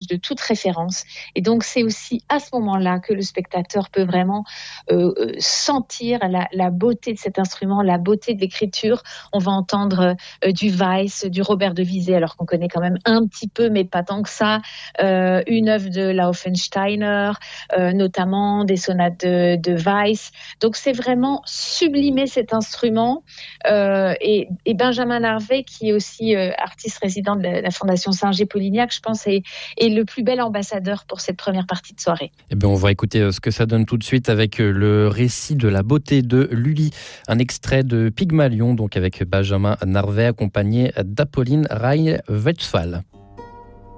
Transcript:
de toute référence. Et donc, c'est aussi à ce moment-là que le spectateur peut vraiment sentir la beauté de cet instrument, la beauté de l'écriture. On va entendre du Weiss, du Robert de Visé, alors qu'on connaît quand même un petit peu, mais pas tant que ça, une œuvre de Laufensteiner, notamment des sonates de Weiss. Donc, c'est vraiment sublimer cet instrument. Et Benjamin Harvey, qui est aussi artiste résident de la Fondation Singer-Polignac, je pense, est le plus bel ambassadeur pour cette première partie de soirée. Eh bien, on va écouter ce que ça donne tout de suite avec le récit de la beauté de Lully, un extrait de Pygmalion, donc avec Benjamin Harvey accompagné d'Apolline Rai-Westphal.